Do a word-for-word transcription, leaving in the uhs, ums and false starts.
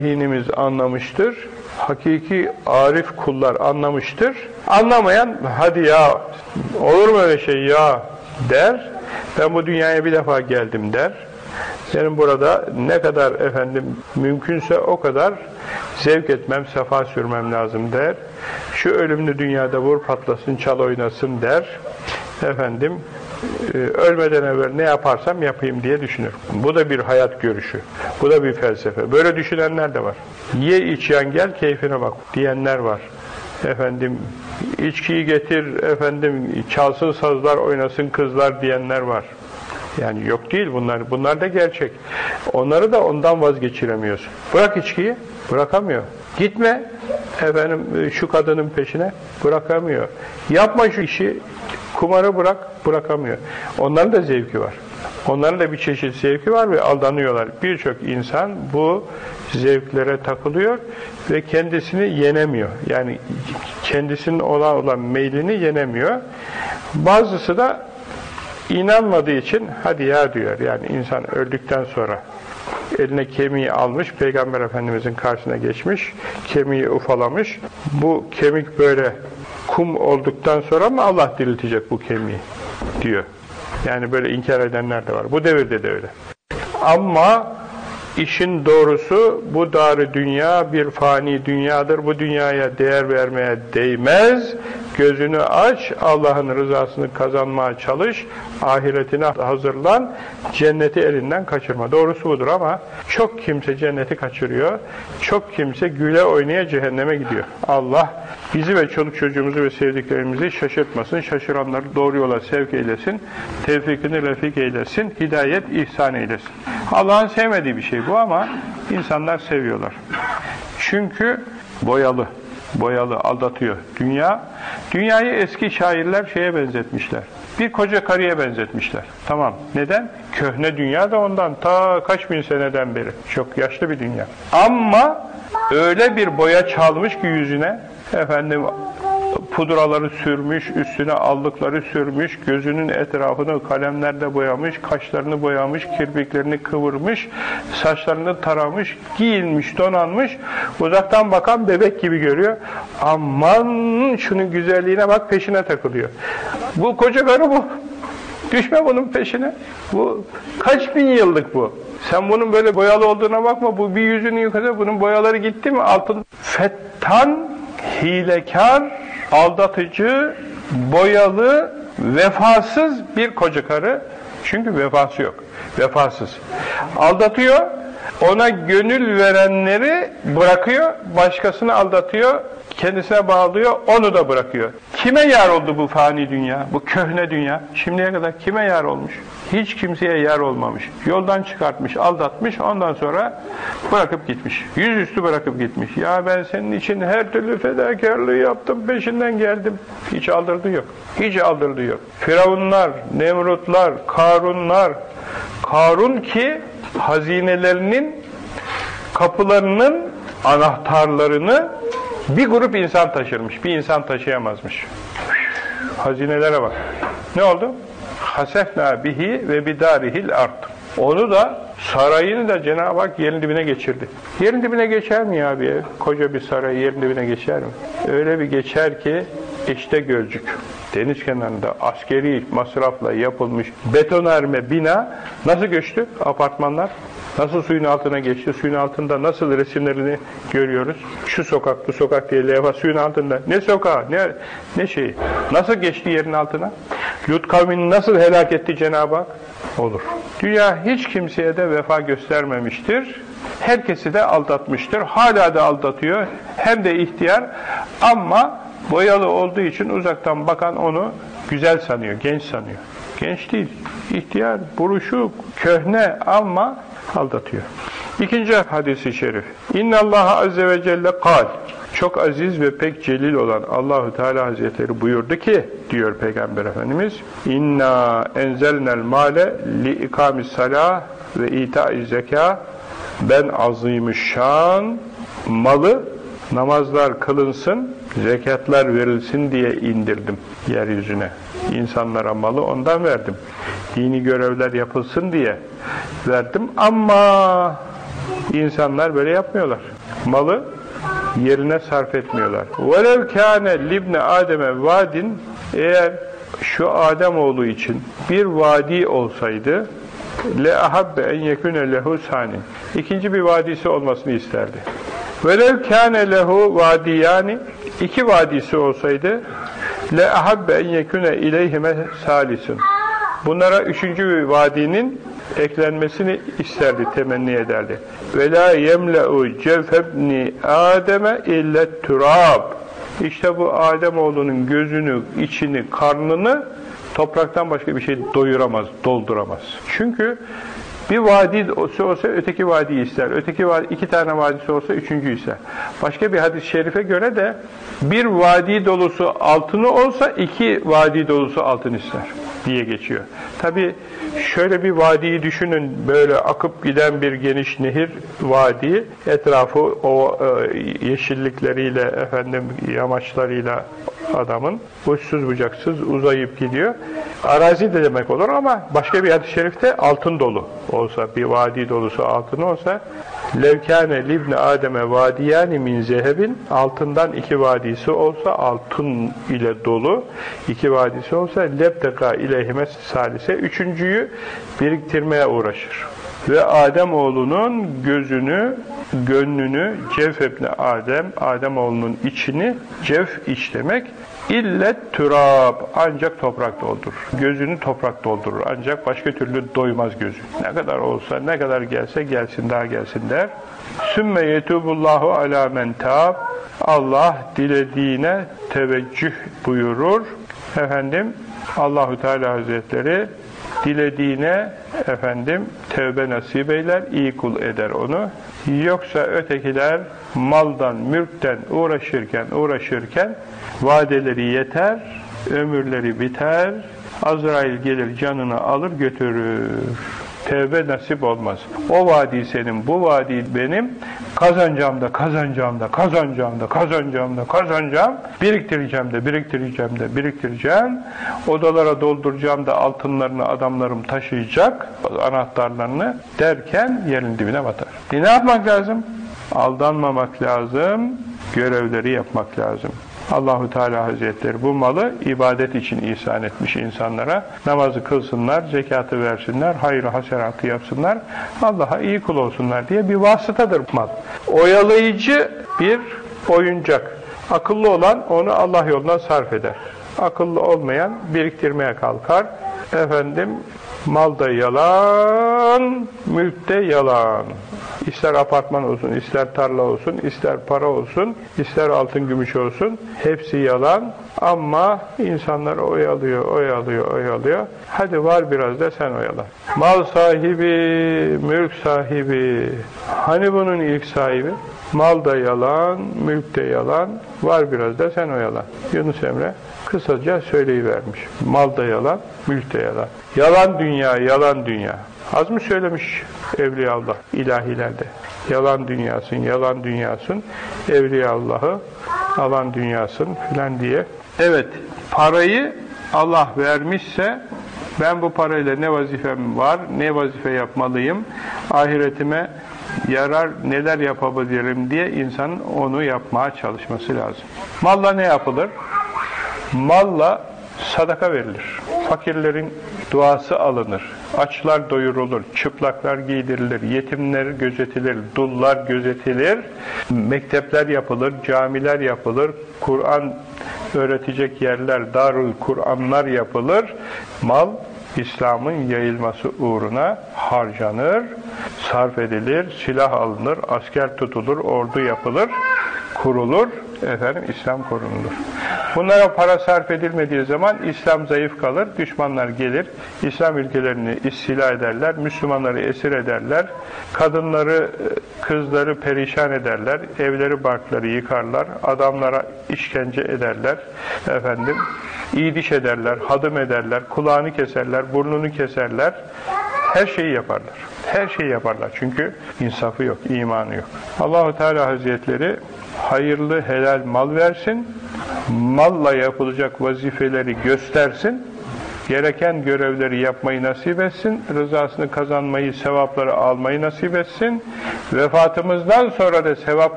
dinimiz anlamıştır. Hakiki arif kullar anlamıştır. Anlamayan hadi ya olur mu öyle şey ya der. Ben bu dünyaya bir defa geldim der. Benim burada ne kadar efendim mümkünse o kadar zevk etmem, sefa sürmem lazım der. Şu ölümlü dünyada vur patlasın, çal oynasın der. Efendim ölmeden evvel ne yaparsam yapayım diye düşünür. Bu da bir hayat görüşü. Bu da bir felsefe. Böyle düşünenler de var. Ye iç yan gel keyfine bak diyenler var. Efendim içkiyi getir, efendim çalsın sazlar oynasın kızlar diyenler var. Yani yok değil bunlar. Bunlar da gerçek. Onları da ondan vazgeçiremiyorsun. Bırak içkiyi. Bırakamıyor. Gitme efendim şu kadının peşine. Bırakamıyor. Yapma şu işi. Kumarı bırak. Bırakamıyor. Onların da zevki var. Onların da bir çeşit zevki var ve aldanıyorlar. Birçok insan bu zevklere takılıyor ve kendisini yenemiyor. Yani kendisinin olan olan meylini yenemiyor. Bazısı da İnanmadığı için hadi ya diyor. Yani insan öldükten sonra eline kemiği almış, Peygamber Efendimizin karşısına geçmiş, kemiği ufalamış. Bu kemik böyle kum olduktan sonra mı Allah diriltecek bu kemiği diyor. Yani böyle inkar edenler de var. Bu devirde de öyle. Ama işin doğrusu bu dar-ı dünya bir fani dünyadır. Bu dünyaya değer vermeye değmez. Gözünü aç, Allah'ın rızasını kazanmaya çalış, ahiretine hazırlan, cenneti elinden kaçırma. Doğrusu budur ama çok kimse cenneti kaçırıyor, çok kimse güle oynaya cehenneme gidiyor. Allah bizi ve çoluk çocuğumuzu ve sevdiklerimizi şaşırtmasın, şaşıranları doğru yola sevk eylesin, tevfikini refik eylesin, hidayet ihsan eylesin. Allah'ın sevmediği bir şey bu ama insanlar seviyorlar. Çünkü boyalı. Boyalı, aldatıyor. Dünya, dünyayı eski şairler şeye benzetmişler. Bir koca karıya benzetmişler. Tamam. Neden? Köhne dünya da ondan. Ta kaç bin seneden beri. Çok yaşlı bir dünya. Ama öyle bir boya çalmış ki yüzüne, efendim pudraları sürmüş, üstüne allıkları sürmüş, gözünün etrafını kalemlerle boyamış, kaşlarını boyamış, kirpiklerini kıvırmış, saçlarını taramış, giyinmiş, donanmış, uzaktan bakan bebek gibi görüyor. Aman şunun güzelliğine bak, peşine takılıyor. Bu koca karı bu. Düşme bunun peşine. Bu kaç bin yıllık bu. Sen bunun böyle boyalı olduğuna bakma. Bu bir yüzünü yukarıda, bunun boyaları gitti mi? Altın fettan, hilekar, aldatıcı, boyalı, vefasız bir koca karı. Çünkü vefası yok. Vefasız. Aldatıyor, ona gönül verenleri bırakıyor, başkasını aldatıyor, kendisine bağlıyor, onu da bırakıyor. Kime yar oldu bu fani dünya, bu köhne dünya? Şimdiye kadar kime yar olmuş? Hiç kimseye yar olmamış. Yoldan çıkartmış, aldatmış, ondan sonra bırakıp gitmiş. Yüzüstü bırakıp gitmiş. Ya ben senin için her türlü fedakarlığı yaptım, peşinden geldim. Hiç aldırdığı yok. Hiç aldırdığı yok. Firavunlar, Nemrutlar, Karunlar, Karun ki hazinelerinin kapılarının anahtarlarını bir grup insan taşırmış. Bir insan taşıyamazmış. Hazinelere bak. Ne oldu? Hasefna bihi ve bidarihil ard. Onu da, sarayını da Cenab-ı Hak yerin dibine geçirdi. Yerin dibine geçer mi ya bir ev? Koca bir saray yerin dibine geçer mi? Öyle bir geçer ki işte Gölcük. Deniz kenarında askeri masrafla yapılmış betonarme bina nasıl göçtü? Apartmanlar nasıl suyun altına geçti? Suyun altında nasıl resimlerini görüyoruz? Şu sokak, bu sokak diye levha suyun altında. Ne sokağı, ne, ne şeyi? Nasıl geçti yerin altına? Lut kavmini nasıl helak etti Cenab-ı Hak? Olur. Dünya hiç kimseye de vefa göstermemiştir. Herkesi de aldatmıştır. Hala da aldatıyor. Hem de ihtiyar. Ama boyalı olduğu için uzaktan bakan onu güzel sanıyor, genç sanıyor. Genç değil, ihtiyar, buruşuk, köhne ama aldatıyor. İkinci hadis-i şerif. İnna Allah azze ve celle kal. Çok aziz ve pek celil olan Allahu Teala Hazretleri buyurdu ki, diyor Peygamber Efendimiz, İnna enzelnel male li ikamis salah ve itaiz zeka. Ben azimüşşan malı namazlar kılınsın, zekatlar verilsin diye indirdim yeryüzüne. İnsanlara malı ondan verdim. Dini görevler yapılsın diye verdim ama İnsanlar böyle yapmıyorlar. Malı yerine sarf etmiyorlar. وَلَوْ كَانَ لِبْنَ آدَمَ vadin, eğer şu Ademoğlu için bir vadi olsaydı لَاَحَبَّ اَنْ يَكُنَ لَهُ سَانٍ, İkinci bir vadisi olmasını isterdi. وَلَوْ كَانَ لَهُ vadiyani, iki vadisi olsaydı لَاَحَبَّ اَنْ يَكُنَ اِلَيْهِمَ سَالِسٌ, bunlara üçüncü bir vadinin eklenmesini isterdi, temenni ederdi. وَلَا يَمْلَعُ جَوْفَبْنِ آدَمَ اِلَّا التُّرَابِ, İşte bu Ademoğlunun gözünü, içini, karnını topraktan başka bir şey doyuramaz, dolduramaz. Çünkü bir vadi olsa, olsa öteki vadiyi ister. Öteki vadi, iki tane vadisi olsa üçüncü ister. Başka bir hadis-i şerife göre de bir vadi dolusu altını olsa iki vadi dolusu altın ister diye geçiyor. Tabi şöyle bir vadiyi düşünün, böyle akıp giden bir geniş nehir vadi, etrafı o e, yeşillikleriyle, efendim yamaçlarıyla adamın uçsuz bucaksız uzayıp gidiyor. Arazi de demek olur ama başka bir hadis-i şerifte altın dolu olsa, bir vadi dolusu altın olsa levkâne libne Adem'e vadiyâni min zehebin, altından iki vadisi olsa, altın ile dolu iki vadisi olsa lebteka ileyhime salise, üçüncüyü biriktirmeye uğraşır. Ve Ademoğlunun gözünü, gönlünü, cevf ebne Adem, Ademoğlunun içini, cevf iç demek, illet türab, ancak toprak doldurur. Gözünü toprak doldurur. Ancak başka türlü doymaz gözü. Ne kadar olsa, ne kadar gelse gelsin, daha gelsin der. Sümme yetubullahu ala men tab, Allah dilediğine teveccüh buyurur. Efendim, Allahu Teala Hazretleri dilediğine efendim tevbe nasip eyler, iyi kul eder onu. Yoksa ötekiler maldan, mülkten uğraşırken, uğraşırken vadeleri yeter, ömürleri biter, Azrail gelir canını alır götürür. Tevbe nasip olmaz. O vadi senin, bu vadi benim, kazanacağım da, kazanacağım da, kazanacağım da, kazanacağım da, kazanacağım, biriktireceğim de, biriktireceğim de, biriktireceğim, odalara dolduracağım da, altınlarını adamlarım taşıyacak, anahtarlarını derken yerin dibine batar. E ne yapmak lazım? Aldanmamak lazım, görevleri yapmak lazım. Allahu Teala Hazretleri bu malı ibadet için ihsan etmiş insanlara. Namazı kılsınlar, zekatı versinler, hayır hasenatı yapsınlar, Allah'a iyi kul olsunlar diye bir vasıtadır mal. Oyalayıcı bir oyuncak. Akıllı olan onu Allah yoluna sarf eder. Akıllı olmayan biriktirmeye kalkar. Efendim, malda yalan, mülkte yalan. İster apartman olsun, ister tarla olsun, ister para olsun, ister altın gümüş olsun, hepsi yalan. Ama insanlar oyalıyor, oyalıyor, oyalıyor. Hadi var biraz da sen oyala. Mal sahibi, mülk sahibi. Hani bunun ilk sahibi? Mal da yalan, mülk de yalan, var biraz da sen oyalan. Yunus Emre kısaca söyleyivermiş. Mal da yalan, mülk de yalan. Yalan dünya, yalan dünya. Az mı söylemiş Evliyaullah ilahilerde? Yalan dünyasın, yalan dünyasın, Evliyaullah'ı yalan dünyasın filan diye. Evet, parayı Allah vermişse ben bu parayla ne vazifem var, ne vazife yapmalıyım, ahiretime yarar neler yapabilirim diye insanın onu yapmaya çalışması lazım. Malla ne yapılır? Malla sadaka verilir. Fakirlerin duası alınır. Açlar doyurulur. Çıplaklar giydirilir. Yetimler gözetilir. Dullar gözetilir. Mektepler yapılır. Camiler yapılır. Kur'an öğretecek yerler, Darül Kur'anlar yapılır. Mal İslam'ın yayılması uğruna harcanır, sarf edilir, silah alınır, asker tutulur, ordu yapılır, kurulur, efendim İslam korunur. Bunlara para sarf edilmediği zaman İslam zayıf kalır, düşmanlar gelir, İslam ülkelerini istila ederler, Müslümanları esir ederler, kadınları, kızları perişan ederler, evleri barkları yıkarlar, adamlara işkence ederler, efendim, iyiliş ederler, hadım ederler, kulağını keserler, burnunu keserler, her şeyi yaparlar. Her şeyi yaparlar. Çünkü insafı yok, imanı yok. Allahu Teala Hazretleri hayırlı, helal mal versin, malla yapılacak vazifeleri göstersin, gereken görevleri yapmayı nasip etsin, rızasını kazanmayı, sevapları almayı nasip etsin. Vefatımızdan sonra da sevap